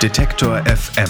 Detektor FM.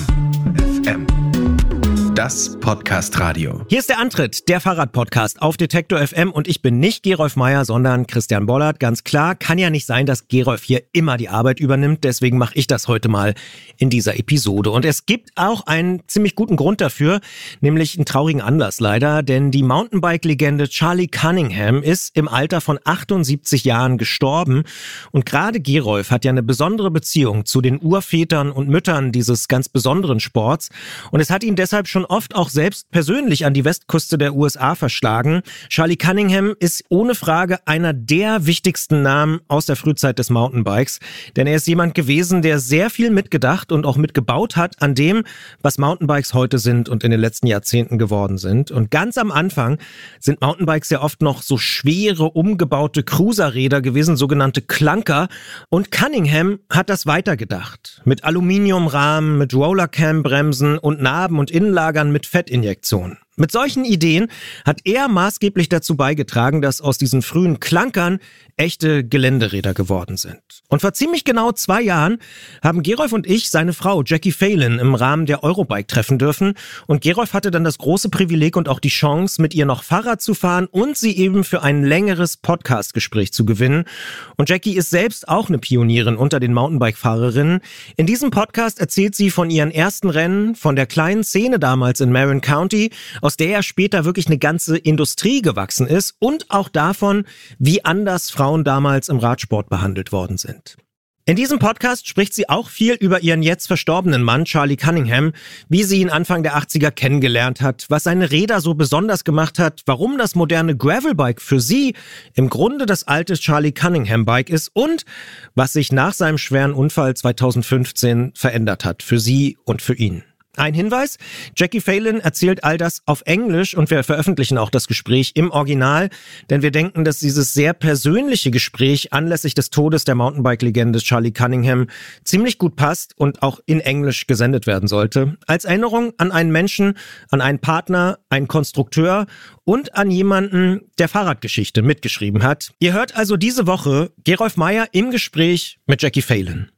Das Podcast-Radio. Hier ist der Antritt, der Fahrrad-Podcast auf Detektor FM und ich bin nicht Gerolf Meyer, sondern Christian Bollert. Ganz klar, kann ja nicht sein, dass Gerolf hier immer die Arbeit übernimmt, deswegen mache ich das heute mal in dieser Episode. Und es gibt auch einen ziemlich guten Grund dafür, nämlich einen traurigen Anlass leider, denn die Mountainbike-Legende Charlie Cunningham ist im Alter von 78 Jahren gestorben und gerade Gerolf hat ja eine besondere Beziehung zu den Urvätern und Müttern dieses ganz besonderen Sports und es hat ihn deshalb schon oft auch selbst persönlich an die Westküste der USA verschlagen. Charlie Cunningham ist ohne Frage einer der wichtigsten Namen aus der Frühzeit des Mountainbikes, denn er ist jemand gewesen, der sehr viel mitgedacht und auch mitgebaut hat an dem, was Mountainbikes heute sind und in den letzten Jahrzehnten geworden sind. Und ganz am Anfang sind Mountainbikes ja oft noch so schwere, umgebaute Cruiserräder gewesen, sogenannte Clunker. Und Cunningham hat das weitergedacht. Mit Aluminiumrahmen, mit Rollercam-Bremsen und Narben und Innenlagern mit Fettinjektion. Mit solchen Ideen hat er maßgeblich dazu beigetragen, dass aus diesen frühen Clunkern echte Geländeräder geworden sind. Und vor ziemlich genau 2 Jahren haben Gerolf und ich seine Frau Jackie Phelan im Rahmen der Eurobike treffen dürfen. Und Gerolf hatte dann das große Privileg und auch die Chance, mit ihr noch Fahrrad zu fahren und sie eben für ein längeres Podcast-Gespräch zu gewinnen. Und Jackie ist selbst auch eine Pionierin unter den Mountainbike-Fahrerinnen. In diesem Podcast erzählt sie von ihren ersten Rennen, von der kleinen Szene damals in Marin County, aus der ja später wirklich eine ganze Industrie gewachsen ist und auch davon, wie anders Frauen damals im Radsport behandelt worden sind. In diesem Podcast spricht sie auch viel über ihren jetzt verstorbenen Mann Charlie Cunningham, wie sie ihn Anfang der 80er kennengelernt hat, was seine Räder so besonders gemacht hat, warum das moderne Gravelbike für sie im Grunde das alte Charlie Cunningham Bike ist und was sich nach seinem schweren Unfall 2015 verändert hat, für sie und für ihn. Ein Hinweis, Jackie Phelan erzählt all das auf Englisch und wir veröffentlichen auch das Gespräch im Original, denn wir denken, dass dieses sehr persönliche Gespräch anlässlich des Todes der Mountainbike-Legende Charlie Cunningham ziemlich gut passt und auch in Englisch gesendet werden sollte. Als Erinnerung an einen Menschen, an einen Partner, einen Konstrukteur und an jemanden, der Fahrradgeschichte mitgeschrieben hat. Ihr hört also diese Woche Gerolf Meyer im Gespräch mit Jackie Phelan.